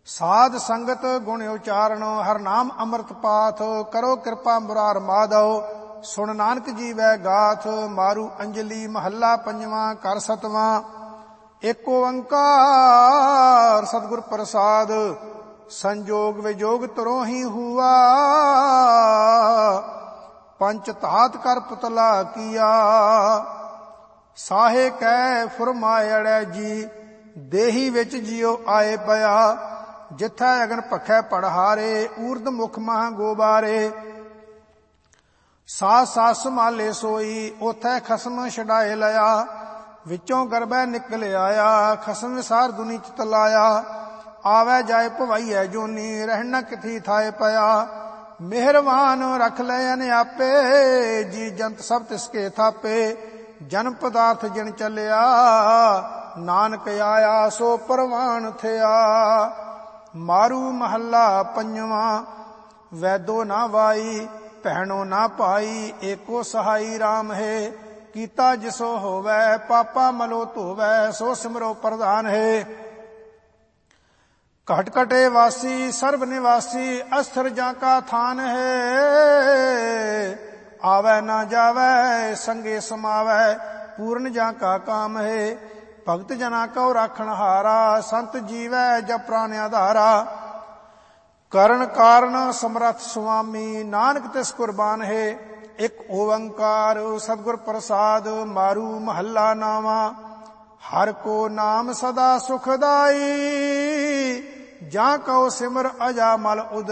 ਸਾਧ ਸੰਗਤ ਗੁਣ ਉਚਾਰਨ, ਹਰ ਨਾਮ ਅੰਮ੍ਰਿਤ ਪਾਥ, ਕਰੋ ਕਿਰਪਾ ਮੁਰਾਰ ਮਾਧਵ, ਸੁਣ ਨਾਨਕ ਜੀਵੈ ਗਾਥ। ਮਾਰੂ ਅੰਜਲੀ ਮਹੱਲਾ ਪੰਜਵਾਂ, ਘਰ ਸਤਵਾਂ। ਏਕ ਓੰਕਾਰ ਸਤਿਗੁਰ ਪ੍ਰਸਾਦ, ਸੰਜੋਗ ਵਿਜੋਗ ਤਰੋਂ ਹੀ ਹੁਆ, ਪੰਚ ਧਾਤ ਕਰ ਪੁਤਲਾ ਕੀਆ। ਸਾਹੇ ਕੈ ਫੁਰਮਾਇੜੈ ਜੀ, ਦੇਹੀ ਵਿੱਚ ਜਿਉ ਆਏ ਪਿਆ, ਜਿਥੈ ਅਗਨ ਭਖੈ ਪੜਹਾਰੇ, ਊਰਧ ਮੁਖ ਮਹਾਂ ਗੋਬਾਰੇ। ਸਾਸ ਸਾਸ ਸੰਭਾਲੇ ਸੋਈ, ਉਥੈ ਖਸਮ ਛਡਾਏ ਲਿਆ, ਵਿੱਚੋਂ ਗਰਭੈ ਨਿਕਲ ਆਇਆ, ਖਸਮ ਵਿਸਾਰ ਦੁਨੀ ਚਿਤ ਲਾਇਆ। ਆਵੈ ਜਾਏ ਭਵਾਈਐ ਜੋਨੀ, ਰਹਿਣਾ ਕਿਥੀ ਥਾਏ ਪਿਆ, ਮਿਹਰਬਾਨ ਰਖ ਲਏ ਆਪੇ, ਜੀ ਜੰਤ ਸਭ ਤਿਸਕੇ ਥਾਪੇ। ਜਨਮ ਪਦਾਰਥ ਜਿਨ ਚੱਲਿਆ, ਨਾਨਕ ਆਇਆ ਸੋ ਪ੍ਰਵਾਨ ਥਿਆ। ਮਾਰੂ ਮਹੱਲਾ ਪੰਜਵਾਂ। ਵੈਦੋ ਨਾ ਵਾਈ, ਭੈਣੋ ਨਾ ਭਾਈ, ਏਕੋ ਸਹਾਈ ਰਾਮ ਹੈ। ਕੀਤਾ ਜਿਸੋ ਹੋਵੈ, ਪਾਪਾ ਮਲੋ ਧੋਵੈ, ਸੋ ਸਿਮਰੋ ਪ੍ਰਧਾਨ ਹੈ। ਘਟ ਘਟੇ ਵਾਸੀ, ਸਰਬ ਨਿਵਾਸੀ, ਅਸਥਿਰ ਜਾਂ ਕਾ ਥਾਨ ਹੈ। ਆਵੈ ਨਾ ਜਾਵੈ, ਸੰਗੇ ਸਮਾਵੈ, ਪੂਰਨ ਜਾਂ ਕਾ ਕਾਮ ਹੈ। ਭਗਤ ਜਨਾ ਕਉ ਰਾਖਣ ਹਾਰਾ, ਸੰਤ ਜੀਵੈ ਜਪ ਪ੍ਰਾਨ ਆਧਾਰਾ। ਕਰਨ ਕਾਰਨ ਸਮਰੱਥ ਸੁਆਮੀ, ਨਾਨਕ ਤਿਸ ਕੁਰਬਾਨ ਹੈ। ਇਕ ਓੰਕਾਰ ਸਤਿਗੁਰ ਪ੍ਰਸਾਦ, ਮਾਰੂ ਮਹੱਲਾ ਨਾਵਾਂ। ਹਰ ਕੋ ਨਾਮ ਸਦਾ ਸੁਖਦਾਈ, ਜਾਂ ਕਉ ਸਿਮਰ ਅਜਾ ਮਲ ਉਦਰੀ।